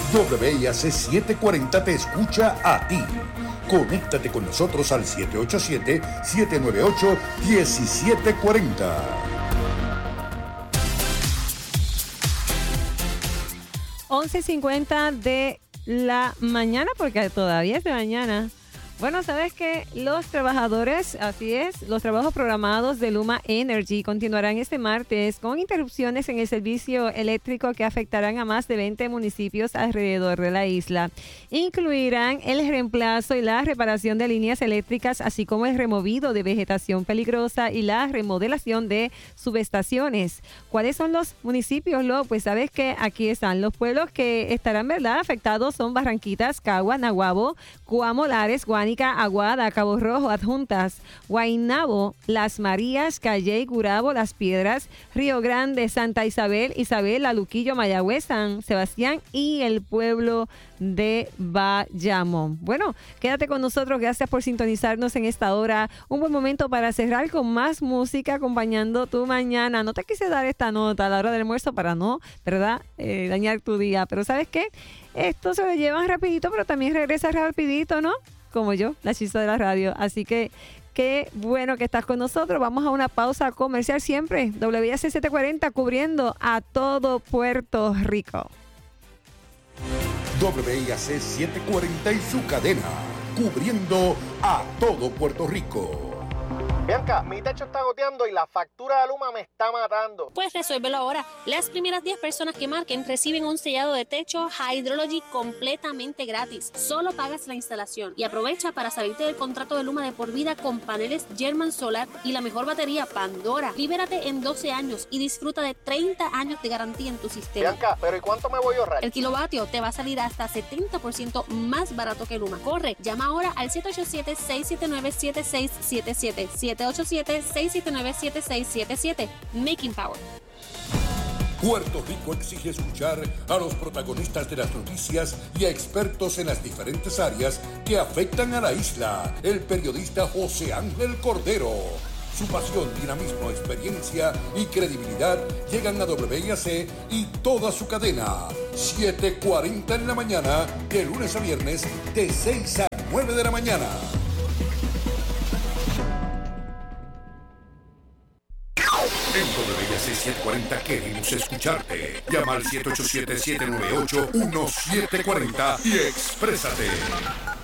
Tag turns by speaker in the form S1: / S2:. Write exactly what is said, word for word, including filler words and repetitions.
S1: W I A C setecientos cuarenta te escucha a ti. Conéctate con nosotros al siete ocho siete, siete nueve ocho, uno siete cuatro cero.
S2: once cincuenta de la mañana, porque todavía es de mañana. Bueno, sabes que los trabajadores, así es, los trabajos programados de Luma Energy continuarán este martes con interrupciones en el servicio eléctrico que afectarán a más de veinte municipios alrededor de la isla. Incluirán el reemplazo y la reparación de líneas eléctricas, así como el removido de vegetación peligrosa y la remodelación de subestaciones. ¿Cuáles son los municipios, Lo? Pues sabes que aquí están los pueblos que estarán, ¿verdad?, afectados son Barranquitas, Cagua, Naguabo, Cuamo, Lares, Guánica, Aguada, Cabo Rojo, Adjuntas, Guaynabo, Las Marías, Calley, Gurabo, Las Piedras, Río Grande, Santa Isabel, Isabel, Aluquillo, Mayagüez, San Sebastián y el pueblo de Bayamón. Bueno, quédate con nosotros, gracias por sintonizarnos en esta hora. Un buen momento para cerrar con más música acompañando tu mañana. No te quise dar esta nota a la hora del almuerzo para no, ¿verdad?, eh, dañar tu día, pero ¿sabes qué? Esto se lo llevan rapidito, pero también regresa rapidito, ¿no? Como yo, la chisa de la radio. Así que qué bueno que estás con nosotros. Vamos a una pausa comercial siempre. W I A C setecientos cuarenta cubriendo a todo Puerto Rico.
S1: W I A C setecientos cuarenta y su cadena, cubriendo a todo Puerto Rico.
S3: Bianca, mi techo está goteando y la factura de Luma me está matando.
S4: Pues resuélvelo ahora. Las primeras diez personas que marquen reciben un sellado de techo Hydrology completamente gratis. Solo pagas la instalación. Y aprovecha para salirte del contrato de Luma de por vida con paneles German Solar y la mejor batería Pandora. Libérate en doce años y disfruta de treinta años de garantía en tu sistema.
S3: Bianca, ¿pero y cuánto me voy a ahorrar?
S4: El kilovatio te va a salir hasta setenta por ciento más barato que Luma. Corre, llama ahora al siete ocho siete, seis siete nueve, siete seis siete siete. siete ocho siete, seis siete nueve, siete seis siete siete. Making Power.
S1: Puerto Rico exige escuchar a los protagonistas de las noticias y a expertos en las diferentes áreas que afectan a la isla. El periodista José Ángel Cordero. Su pasión, dinamismo, experiencia y credibilidad llegan a W I A C y toda su cadena. siete cuarenta en la mañana, de lunes a viernes, de seis a nueve de la mañana. En W I A C setecientos cuarenta queremos escucharte. Llama al siete ocho siete, siete nueve ocho, uno siete cuatro cero y exprésate.